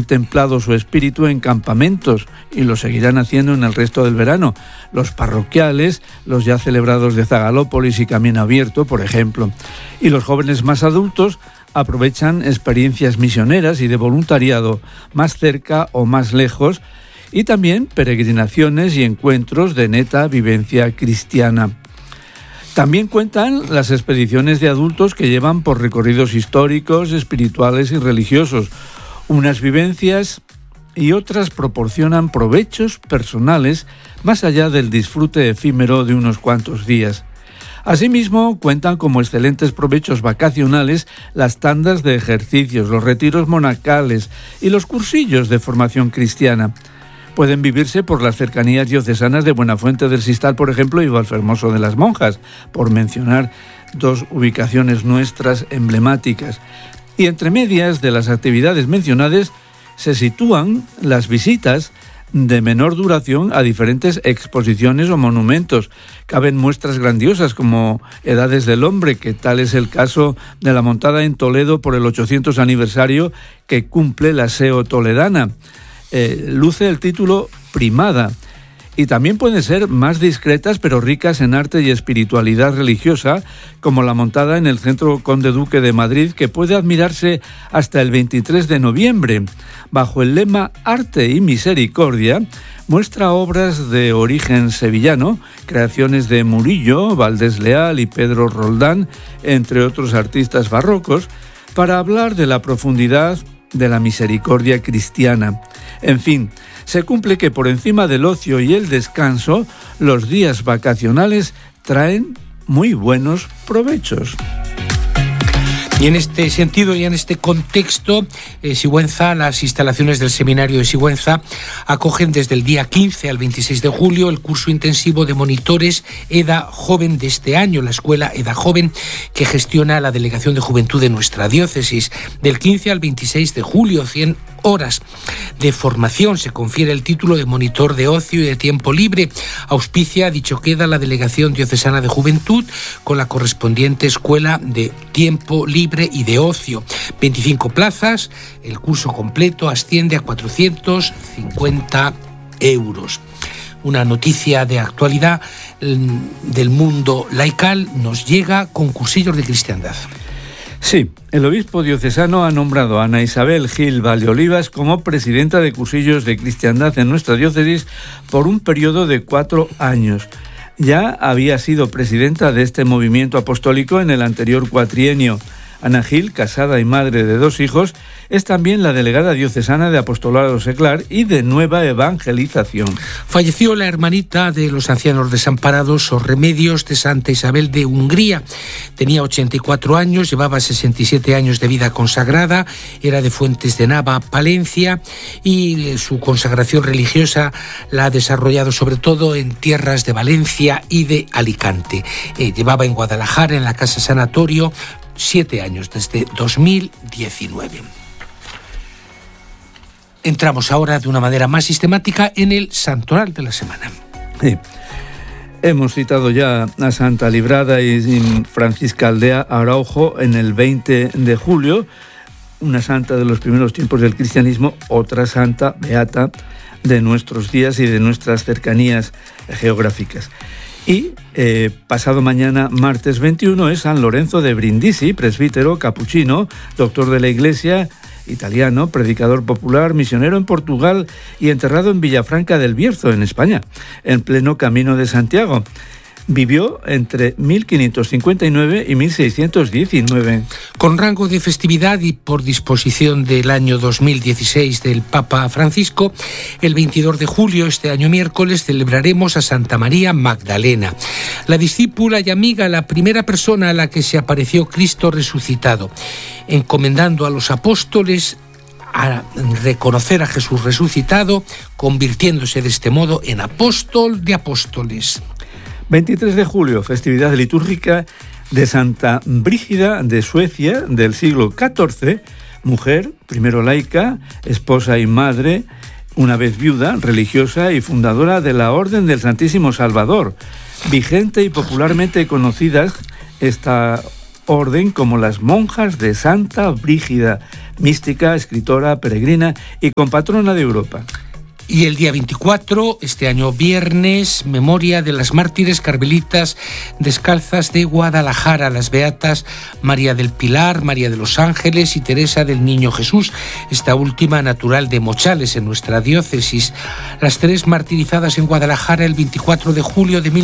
templado su espíritu en campamentos y lo seguirán haciendo en el resto del verano. Los parroquiales, los ya celebrados de Zagalópolis y Camino Abierto, por ejemplo. Y los jóvenes más adultos aprovechan experiencias misioneras y de voluntariado más cerca o más lejos, y también peregrinaciones y encuentros de neta vivencia cristiana. También cuentan las expediciones de adultos que llevan por recorridos históricos, espirituales y religiosos. Unas vivencias y otras proporcionan provechos personales más allá del disfrute efímero de unos cuantos días. Asimismo, cuentan como excelentes provechos vacacionales las tandas de ejercicios, los retiros monacales y los cursillos de formación cristiana. Pueden vivirse por las cercanías diocesanas de Buenafuente del Sistal, por ejemplo, y Valfermoso de las Monjas, por mencionar dos ubicaciones nuestras emblemáticas. Y entre medias de las actividades mencionadas se sitúan las visitas de menor duración a diferentes exposiciones o monumentos. Caben muestras grandiosas como Edades del Hombre, que tal es el caso de la montada en Toledo por el 800 aniversario que cumple la SEO toledana. Luce el título Primada. Y también pueden ser más discretas pero ricas en arte y espiritualidad religiosa, como la montada en el Centro Conde Duque de Madrid, que puede admirarse hasta el 23 de noviembre. Bajo el lema Arte y Misericordia, muestra obras de origen sevillano, creaciones de Murillo, Valdés Leal y Pedro Roldán, entre otros artistas barrocos, para hablar de la profundidad de la misericordia cristiana. En fin, se cumple que por encima del ocio y el descanso, los días vacacionales traen muy buenos provechos. Y en este sentido y en este contexto, Sigüenza, las instalaciones del Seminario de Sigüenza acogen desde el día 15 al 26 de julio el curso intensivo de monitores EDA Joven de este año, la escuela EDA Joven que gestiona la Delegación de Juventud de nuestra diócesis. Del 15 al 26 de julio, 100 horas de formación. Se confiere el título de monitor de ocio y de tiempo libre. Auspicia dicho queda la Delegación Diocesana de Juventud con la correspondiente escuela de tiempo libre y de ocio. 25 plazas, el curso completo asciende a 450 euros. Una noticia de actualidad del mundo laical nos llega con cursillos de cristiandad. Sí, el obispo diocesano ha nombrado a Ana Isabel Gil Valdeolivas como presidenta de cursillos de cristiandad en nuestra diócesis por un periodo de 4 años. Ya había sido presidenta de este movimiento apostólico en el anterior cuatrienio. Ana Gil, casada y madre de 2 hijos, es también la delegada diocesana de Apostolado Seglar y de Nueva Evangelización. Falleció la hermanita de los ancianos desamparados o Remedios de Santa Isabel de Hungría. Tenía 84 años, llevaba 67 años de vida consagrada, era de Fuentes de Nava, Palencia, y su consagración religiosa la ha desarrollado sobre todo en tierras de Valencia y de Alicante. Llevaba en Guadalajara, en la Casa Sanatorio, 7 años, desde 2019. Entramos ahora de una manera más sistemática en el santoral de la semana. Sí. Hemos citado ya a Santa Librada y Francisca Aldea Araujo en el 20 de julio, una santa de los primeros tiempos del cristianismo, otra santa beata de nuestros días y de nuestras cercanías geográficas. Y pasado mañana, martes 21, es San Lorenzo de Brindisi, presbítero, capuchino, doctor de la Iglesia, italiano, predicador popular, misionero en Portugal y enterrado en Villafranca del Bierzo, en España, en pleno Camino de Santiago. Vivió entre 1559 y 1619. Con rango de festividad y por disposición del año 2016 del Papa Francisco, el 22 de julio, este año miércoles, celebraremos a Santa María Magdalena, la discípula y amiga, la primera persona a la que se apareció Cristo resucitado, encomendando a los apóstoles a reconocer a Jesús resucitado, convirtiéndose de este modo en apóstol de apóstoles. 23 de julio, festividad litúrgica de Santa Brígida de Suecia del siglo XIV, mujer, primero laica, esposa y madre, una vez viuda, religiosa y fundadora de la Orden del Santísimo Salvador, vigente y popularmente conocida esta orden como las monjas de Santa Brígida, mística, escritora, peregrina y compatrona de Europa. Y el día 24, este año viernes, memoria de las mártires carmelitas descalzas de Guadalajara, las beatas María del Pilar, María de los Ángeles y Teresa del Niño Jesús, esta última natural de Mochales, en nuestra diócesis. Las tres martirizadas en Guadalajara el 24 de julio de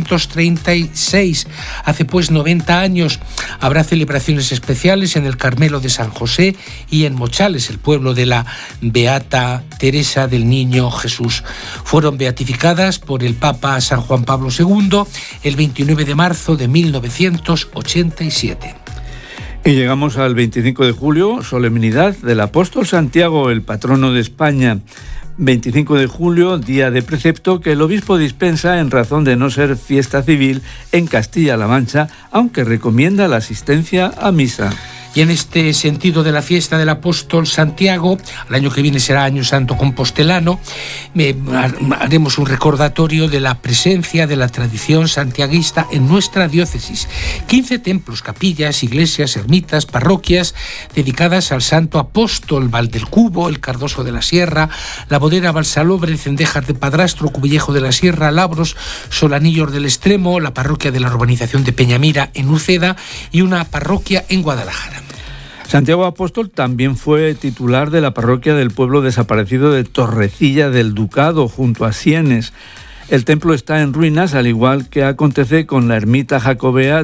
1936, hace pues 90 años. Habrá celebraciones especiales en el Carmelo de San José y en Mochales, el pueblo de la beata Teresa del Niño Jesús. Fueron beatificadas por el Papa San Juan Pablo II el 29 de marzo de 1987. Y llegamos al 25 de julio, solemnidad del apóstol Santiago, el patrono de España. 25 de julio, día de precepto que el obispo dispensa en razón de no ser fiesta civil en Castilla-La Mancha, aunque recomienda la asistencia a misa. Y en este sentido de la fiesta del apóstol Santiago, el año que viene será Año Santo Compostelano, haremos un recordatorio de la presencia de la tradición santiaguista en nuestra diócesis. 15 templos, capillas, iglesias, ermitas, parroquias dedicadas al santo apóstol: Valdelcubo, el Cardoso de la Sierra, La Bodera, Valsalobre, Cendejas de Padrastro, Cubillejo de la Sierra, Labros, Solanillos del Extremo, la parroquia de la urbanización de Peñamira en Uceda y una parroquia en Guadalajara. Santiago Apóstol también fue titular de la parroquia del pueblo desaparecido de Torrecilla del Ducado, junto a Sienes. El templo está en ruinas, al igual que acontece con la ermita jacobea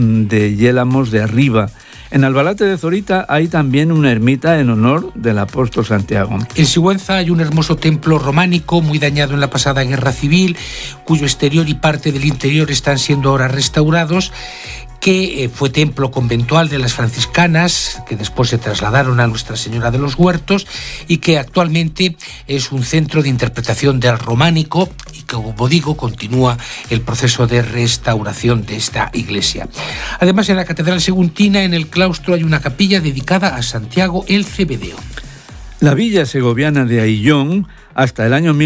de Yélamos de Arriba. En Albalate de Zorita hay también una ermita en honor del apóstol Santiago. En Sigüenza hay un hermoso templo románico muy dañado en la pasada guerra civil, cuyo exterior y parte del interior están siendo ahora restaurados, que fue templo conventual de las franciscanas, que después se trasladaron a Nuestra Señora de los Huertos, y que actualmente es un centro de interpretación del románico y que, como digo, continúa el proceso de restauración de esta iglesia. Además, en la Catedral Seguntina, en el claustro, hay una capilla dedicada a Santiago el Cebedeo. La villa segoviana de Aillón, hasta el año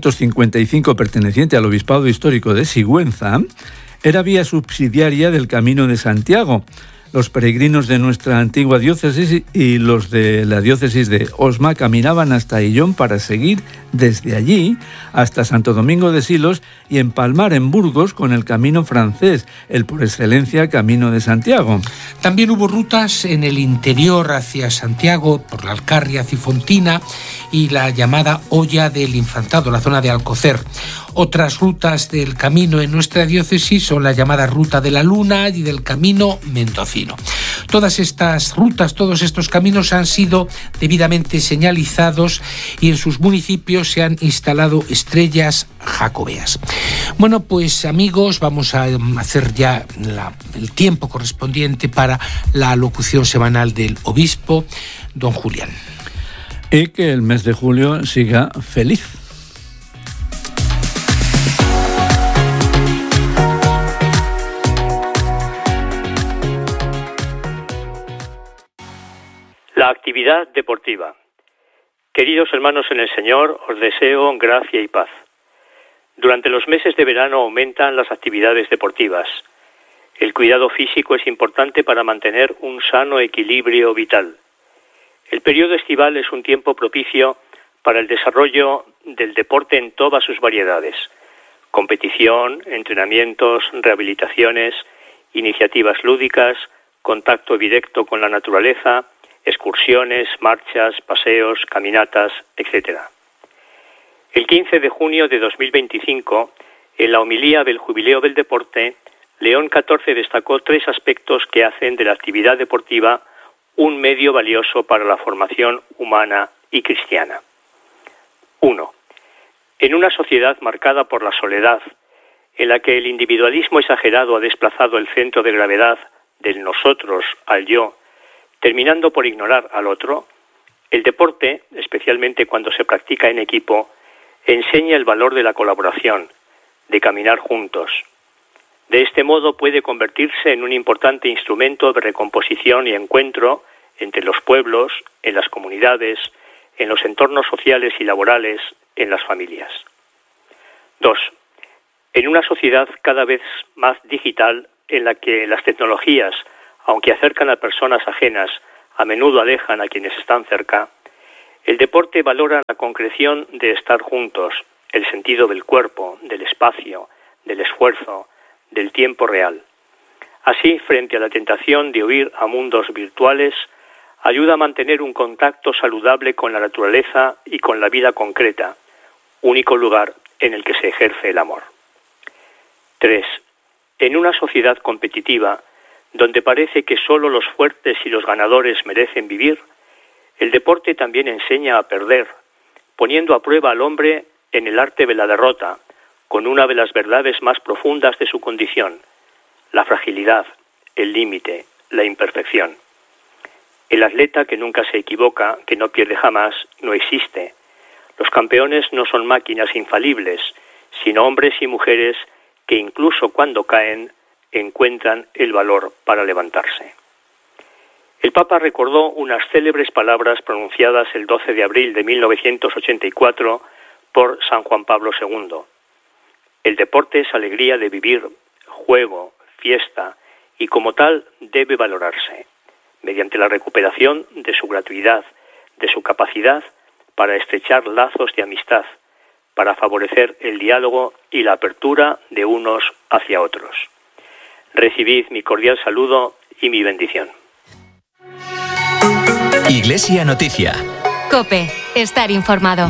1955 perteneciente al Obispado Histórico de Sigüenza, era vía subsidiaria del Camino de Santiago. Los peregrinos de nuestra antigua diócesis y los de la diócesis de Osma caminaban hasta Aillón para seguir desde allí hasta Santo Domingo de Silos y empalmar en Burgos con el camino francés, el por excelencia Camino de Santiago. También hubo rutas en el interior hacia Santiago, por la Alcarria, Cifontina y la llamada Hoya del Infantado, la zona de Alcocer. Otras rutas del camino en nuestra diócesis son la llamada Ruta de la Luna y del Camino Mendocino. Todas estas rutas, todos estos caminos han sido debidamente señalizados y en sus municipios se han instalado estrellas jacobeas. Bueno, pues amigos, vamos a hacer ya el tiempo correspondiente para la locución semanal del obispo, don Julián. Y que el mes de julio siga feliz. La actividad deportiva. Queridos hermanos en el Señor, os deseo gracia y paz. Durante los meses de verano aumentan las actividades deportivas. El cuidado físico es importante para mantener un sano equilibrio vital. El periodo estival es un tiempo propicio para el desarrollo del deporte en todas sus variedades: competición, entrenamientos, rehabilitaciones, iniciativas lúdicas, contacto directo con la naturaleza, excursiones, marchas, paseos, caminatas, etc. El 15 de junio de 2025, en la homilía del Jubileo del Deporte, León XIV destacó 3 aspectos que hacen de la actividad deportiva un medio valioso para la formación humana y cristiana. 1. En una sociedad marcada por la soledad, en la que el individualismo exagerado ha desplazado el centro de gravedad del nosotros al yo, terminando por ignorar al otro, el deporte, especialmente cuando se practica en equipo, enseña el valor de la colaboración, de caminar juntos. De este modo puede convertirse en un importante instrumento de recomposición y encuentro entre los pueblos, en las comunidades, en los entornos sociales y laborales, en las familias. 2. En una sociedad cada vez más digital, en la que las tecnologías, aunque acercan a personas ajenas a menudo alejan a quienes están cerca, el deporte valora la concreción de estar juntos, el sentido del cuerpo, del espacio, del esfuerzo, del tiempo real. Así, frente a la tentación de huir a mundos virtuales, ayuda a mantener un contacto saludable con la naturaleza y con la vida concreta, único lugar en el que se ejerce el amor. 3. En una sociedad competitiva, donde parece que solo los fuertes y los ganadores merecen vivir, el deporte también enseña a perder, poniendo a prueba al hombre en el arte de la derrota, con una de las verdades más profundas de su condición, la fragilidad, el límite, la imperfección. El atleta que nunca se equivoca, que no pierde jamás, no existe. Los campeones no son máquinas infalibles, sino hombres y mujeres que incluso cuando caen, encuentran el valor para levantarse. El Papa recordó unas célebres palabras pronunciadas el 12 de abril de 1984 por San Juan Pablo II. El deporte es alegría de vivir, juego, fiesta, y como tal debe valorarse, mediante la recuperación de su gratuidad, de su capacidad para estrechar lazos de amistad, para favorecer el diálogo y la apertura de unos hacia otros. Recibid mi cordial saludo y mi bendición. Iglesia Noticia. COPE. Estar informado.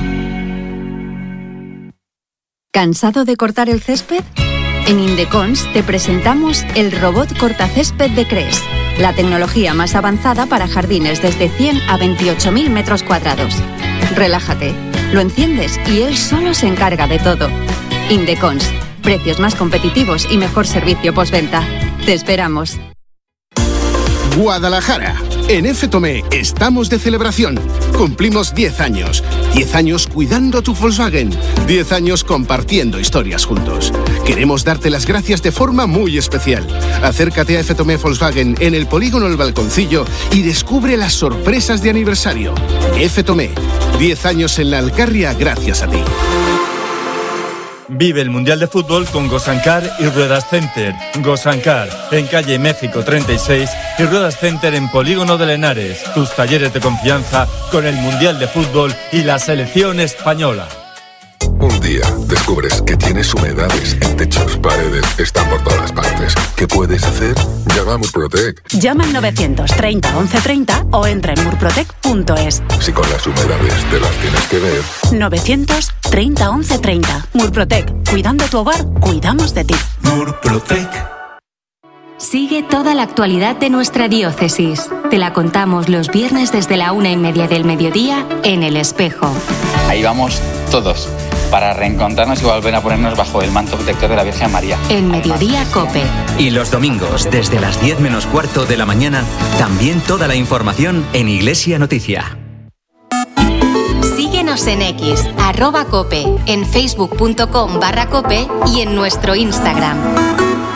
¿Cansado de cortar el césped? En Indecons te presentamos el robot cortacésped de Cres, la tecnología más avanzada para jardines desde 100 a 28.000 metros cuadrados. Relájate, lo enciendes y él solo se encarga de todo. Indecons, precios más competitivos y mejor servicio postventa. Te esperamos. Guadalajara. En FTOME estamos de celebración. Cumplimos 10 años. 10 años cuidando tu Volkswagen. 10 años compartiendo historias juntos. Queremos darte las gracias de forma muy especial. Acércate a FTOME Volkswagen en el polígono El Balconcillo y descubre las sorpresas de aniversario. FTOME. 10 años en la Alcarria gracias a ti. Vive el Mundial de Fútbol con Gosancar y Ruedas Center. Gosancar, en calle México 36 y Ruedas Center en Polígono de Lenares. Tus talleres de confianza con el Mundial de Fútbol y la selección española. Un día descubres que tienes humedades en techos, paredes, están por todas partes. ¿Qué puedes hacer? Llama a Murprotec. Llama al 930 1130 o entra en murprotec.es. Si con las humedades te las tienes que ver. 930 1130. Murprotec. Cuidando tu hogar, cuidamos de ti. Murprotec. Sigue toda la actualidad de nuestra diócesis. Te la contamos los viernes desde la 1:30 del mediodía en El Espejo. Ahí vamos todos, para reencontrarnos y volver a ponernos bajo el manto protector de la Virgen María. En Mediodía COPE. Y los domingos, desde las 10 menos cuarto de la mañana, también toda la información en Iglesia Noticia. Síguenos en X, @COPE, en facebook.com/COPE y en nuestro Instagram.